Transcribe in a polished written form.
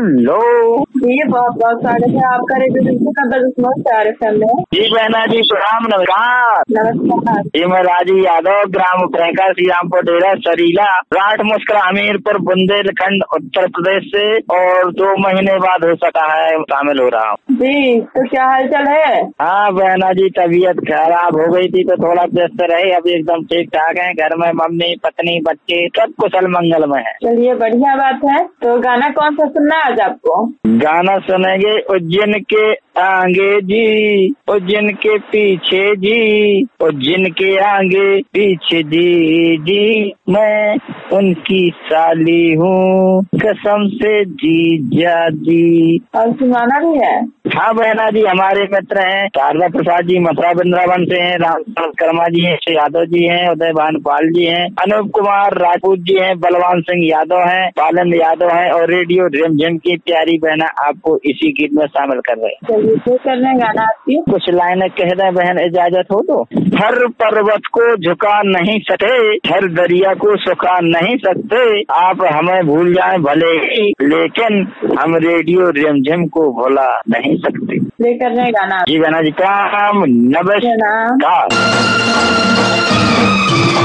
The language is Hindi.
हेलो जी, बहुत बहुत स्वागत है आपका रेडियो में। जी बहना जी प्रणाम, नमस्कार। नमस्कार। जी मैं राजू यादव, ग्राम प्रेंका, श्रीरामपुर डेरा, सरीला, राठ मुस्कुरा, हमीरपुर, बुंदेलखंड, उत्तर प्रदेश से, और 2 महीने बाद हो सका है शामिल हो रहा हूँ। जी, तो क्या हाल चाल है? हाँ बहना जी, तबीयत खराब हो गई थी तो थोड़ा व्यस्त रहे, अभी एकदम ठीक ठाक है। घर में मम्मी, पत्नी, बच्चे सब कुशल मंगल में है। चलिए, बढ़िया बात है। तो गाना कौन सा सुनना है आज आपको? गाना सुनेंगे उज्जैन के आगे जी, उज्जैन के पीछे जी, उज्जैन के आगे पीछे जी, मैं उनकी साली हूँ कसम से जीजा जी। और सुनाना भी है? हाँ बहना जी, हमारे मित्र हैं शारदा प्रसाद जी मथुरा वृंदावन से हैं, राम कर्मा जी हैं, यादव जी हैं, उदय भानुपाल जी हैं, अनूप कुमार राजपूत जी हैं, बलवान सिंह यादव हैं, पालन यादव हैं, और रेडियो रिमझिम की प्यारी बहना आपको इसी गीत में शामिल कर रहे हैं। चलिए, तो करना है गाना आपकी। कुछ लाइनें कह दें बहन, इजाजत हो तो। हर पर्वत को झुका नहीं सके, हर दरिया को सुखा नहीं सकते, आप हमें भूल जाएं भले ही, लेकिन हम रेडियो रिमझिम को भुला नहीं सकते। लेकर है गाना जी बहना जी, काम नमस्कार।